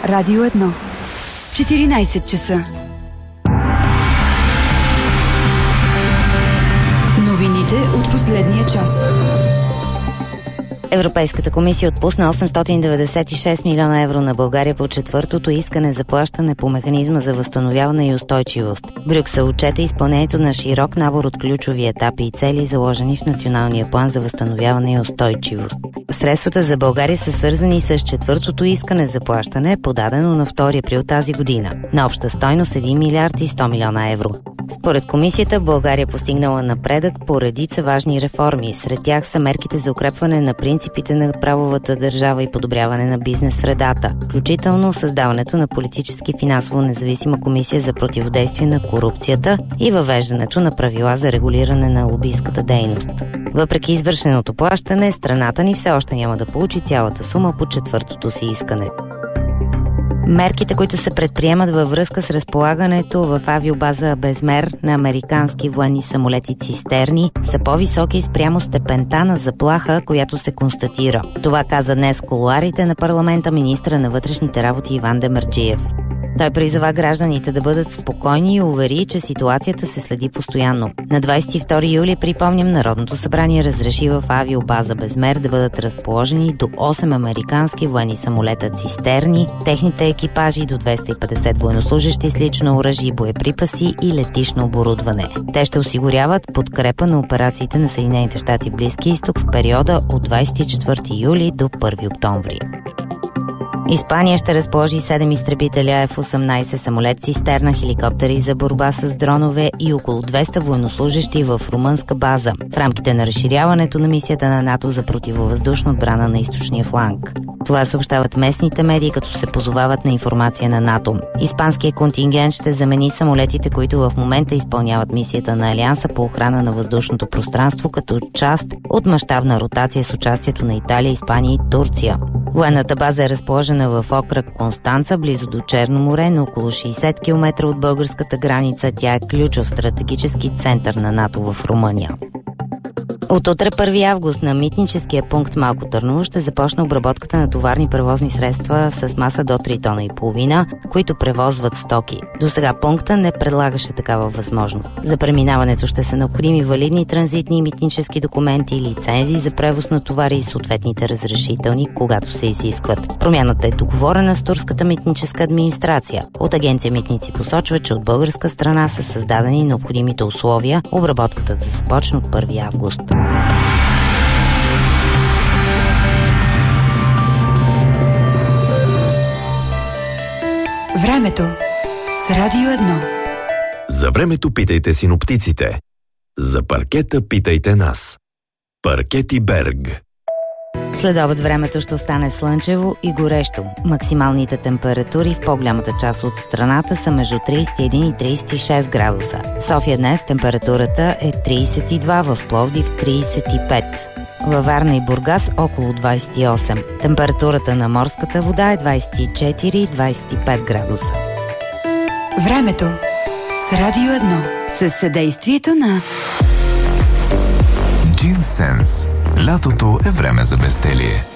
Радио 1. 14 часа. Новините от последния час. Европейската комисия отпусна 896 милиона евро на България по четвъртото искане за плащане по механизма за възстановяване и устойчивост. Брюксел отчете изпълнението на широк набор от ключови етапи и цели, заложени в Националния план за възстановяване и устойчивост. Средствата за България са свързани с четвъртото искане за плащане, подадено на 2 април тази година, на обща стойност 1 милиард и 100 милиона евро. Според комисията, България постигнала напредък по редица важни реформи. Сред тях са мерките за укрепване на принципите на правовата държава и подобряване на бизнес средата, включително създаването на политически финансово независима комисия за противодействие на корупцията и въвеждането на правила за регулиране на лобистката дейност. Въпреки извършеното плащане, страната ни все още няма да получи цялата сума по четвъртото си искане. Мерките, които се предприемат във връзка с разполагането в авиобаза Безмер на американски военни самолети цистерни, са по-високи спрямо степента на заплаха, която се констатира. Това каза днес в кулоарите на парламента министъра на вътрешните работи Иван Демерджиев. Той призова гражданите да бъдат спокойни и увери, че ситуацията се следи постоянно. На 22 юли, припомням, Народното събрание разреши в авиобаза Безмер да бъдат разположени до 8 американски военни самолета цистерни, техните екипажи до 250 военнослужещи с лично оръжие, боеприпаси и летищно оборудване. Те ще осигуряват подкрепа на операциите на Съединените щати в Близкия изток в периода от 24 юли до 1 октомври. Испания ще разположи 7 изтребителя F-18 самолет-цистерна, хеликоптери за борба с дронове и около 200 военнослужещи в румънска база в рамките на разширяването на мисията на НАТО за противовъздушна отбрана на източния фланг. Това съобщават местните медии, като се позовават на информация на НАТО. Испанският контингент ще замени самолетите, които в момента изпълняват мисията на Алианса по охрана на въздушното пространство, като част от мащабна ротация с участието на Италия, Испания и Турция. Военната база е разположена в окръг Констанца, близо до Черно море, на около 60 км от българската граница. Тя е ключов стратегически център на НАТО в Румъния. От утре 1 август на митническия пункт Малко Търново ще започне обработката на товарни превозни средства с маса до 3 тона и половина, които превозват стоки. До сега пункта не предлагаше такава възможност. За преминаването ще са необходими валидни транзитни и митнически документи, лицензии за превоз на товари и съответните разрешителни, когато се изискват. Промяната е договорена с турската митническа администрация. От агенция Митници посочва, че от българска страна са създадени необходимите условия обработката да започне от 1 август. Времето с Радио 1. За времето питайте синоптиците. За паркета питайте нас. Паркети Берг. Следобед времето ще остане слънчево и горещо. Максималните температури в по-голямата част от страната са между 31 и 36 градуса. В София днес температурата е 32, в Пловдив 35. Във Варна и Бургас около 28. Температурата на морската вода е 24-25 градуса. Времето с Радио 1. Със съдействието на Джинсенс. Лятото е време за безделие.